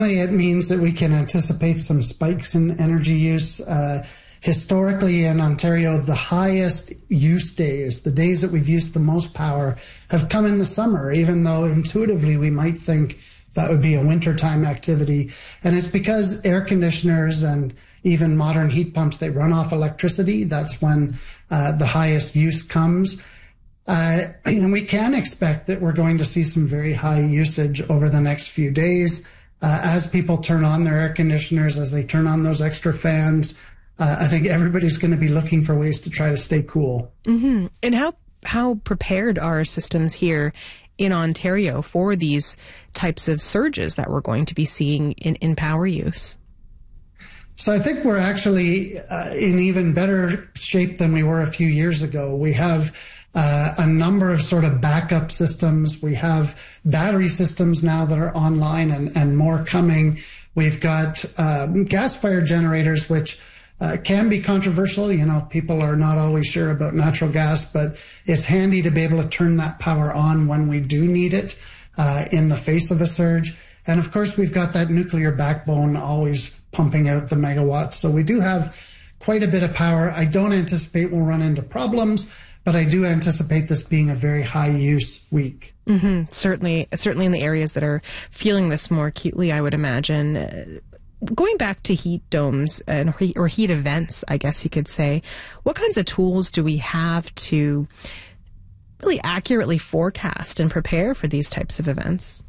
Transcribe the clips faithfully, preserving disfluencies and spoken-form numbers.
it means that we can anticipate some spikes in energy use. Uh, historically in Ontario, the highest use days, the days that we've used the most power, have come in the summer, even though intuitively we might think that would be a wintertime activity. And it's because air conditioners and even modern heat pumps, they run off electricity. That's when uh, the highest use comes. Uh, and we can expect that we're going to see some very high usage over the next few days. Uh, as people turn on their air conditioners, as they turn on those extra fans, uh, I think everybody's going to be looking for ways to try to stay cool. Mm-hmm. And how how prepared are our systems here in Ontario for these types of surges that we're going to be seeing in, in power use? So I think we're actually uh, in even better shape than we were a few years ago. We have Uh, a number of sort of backup systems. We have battery systems now that are online and, and more coming. We've got um, gas-fired generators, which uh, can be controversial. You know, people are not always sure about natural gas, but it's handy to be able to turn that power on when we do need it uh, in the face of a surge. And of course, we've got that nuclear backbone always pumping out the megawatts. So we do have quite a bit of power. I don't anticipate we'll run into problems, but I do anticipate this being a very high-use week. Mm-hmm. Certainly, certainly in the areas that are feeling this more acutely, I would imagine. Uh, going back to heat domes and or heat events, I guess you could say, what kinds of tools do we have to really accurately forecast and prepare for these types of events?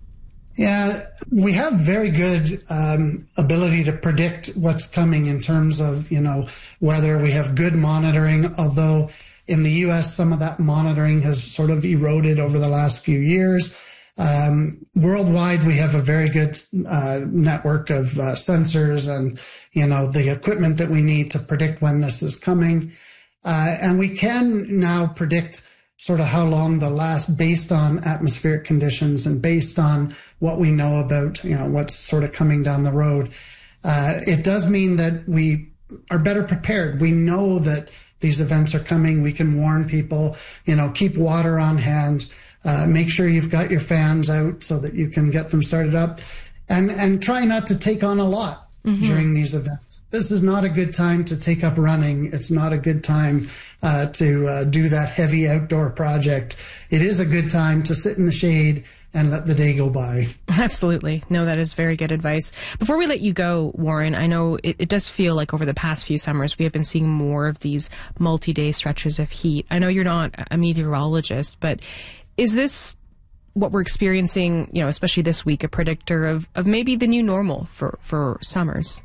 Yeah, we have very good um, ability to predict what's coming in terms of, you know, weather. We have good monitoring, although in the U S, some of that monitoring has sort of eroded over the last few years. Um, worldwide, we have a very good uh, network of uh, sensors and, you know, the equipment that we need to predict when this is coming. Uh, and we can now predict sort of how long they'll last based on atmospheric conditions and based on what we know about, you know, what's sort of coming down the road. Uh, it does mean that we are better prepared. We know that these events are coming. We can warn people, you know, keep water on hand, uh, make sure you've got your fans out so that you can get them started up, and, and try not to take on a lot mm-hmm. during these events. This is not a good time to take up running. It's not a good time uh, to uh, do that heavy outdoor project. It is a good time to sit in the shade and let the day go by. Absolutely. No, that is very good advice. Before we let you go, Warren, I know it, it does feel like over the past few summers we have been seeing more of these multi-day stretches of heat. I know you're not a meteorologist, but is this what we're experiencing, you know, especially this week, a predictor of, of maybe the new normal for, for summers?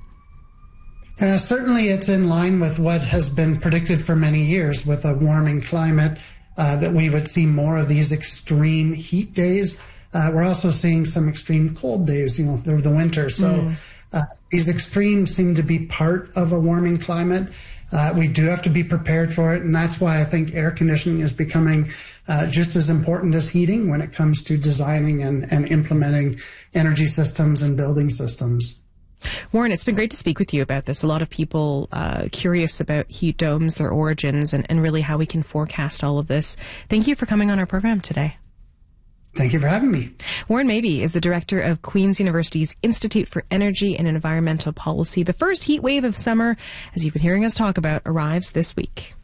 Uh, certainly it's in line with what has been predicted for many years with a warming climate, uh, that we would see more of these extreme heat days. Uh, we're also seeing some extreme cold days, you know, through the winter. So mm. uh, these extremes seem to be part of a warming climate. Uh, we do have to be prepared for it. And that's why I think air conditioning is becoming uh, just as important as heating when it comes to designing and, and implementing energy systems and building systems. Warren, it's been great to speak with you about this. A lot of people uh, curious about heat domes, their origins, and, and really how we can forecast all of this. Thank you for coming on our program today. Thank you for having me. Warren Mabey is the director of Queen's University's Institute for Energy and Environmental Policy. The first heat wave of summer, as you've been hearing us talk about, arrives this week.